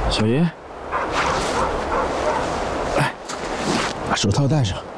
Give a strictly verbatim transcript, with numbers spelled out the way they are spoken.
小爷，来，把手套戴上。